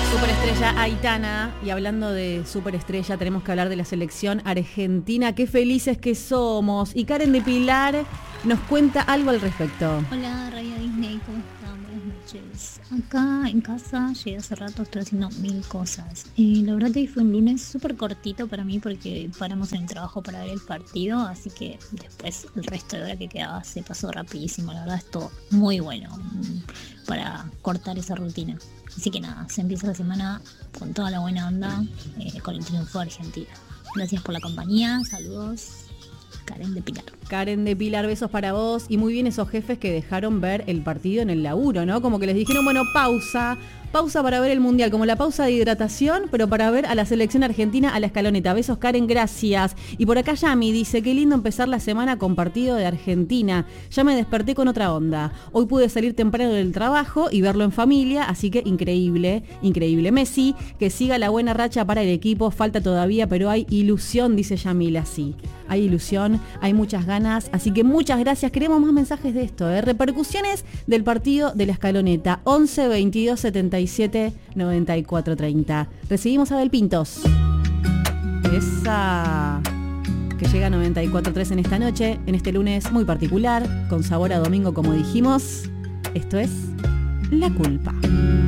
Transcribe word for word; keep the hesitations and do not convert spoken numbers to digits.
Superestrella Aitana, y hablando de superestrella tenemos que hablar de la selección argentina. Qué felices que somos. Y Karen de Pilar nos cuenta algo al respecto. Hola, Radio Disney, ¿cómo están? Buenas noches. Acá en casa llegué hace rato, estoy haciendo mil cosas. Y la verdad que fue un lunes súper cortito para mí porque paramos en el trabajo para ver el partido, así que después el resto de hora que quedaba se pasó rapidísimo. La verdad es todo muy bueno para cortar esa rutina. Así que nada, se empieza la semana con toda la buena onda, eh, con el triunfo de Argentina. Gracias por la compañía, saludos, Karen de Pilar. Karen de Pilar, besos para vos. Y muy bien esos jefes que dejaron ver el partido en el laburo, ¿no? Como que les dijeron, bueno, pausa, pausa para ver el Mundial, como la pausa de hidratación, pero para ver a la selección argentina a la escaloneta. Besos, Karen, gracias. Y por acá Yami dice, qué lindo empezar la semana con partido de Argentina. Ya me desperté con otra onda. Hoy pude salir temprano del trabajo y verlo en familia, así que increíble, increíble. Messi, que siga la buena racha para el equipo, falta todavía, pero hay ilusión, dice Yamila, sí. Hay ilusión, hay muchas ganas, así que muchas gracias. Queremos más mensajes de esto, ¿eh? Repercusiones del partido de la escaloneta. once veintidós setenta y siete noventa y cuatro treinta. Recibimos a Abel Pintos. Esa que llega a noventa y cuatro tres en esta noche, en este lunes muy particular, con sabor a domingo como dijimos. Esto es La Culpa.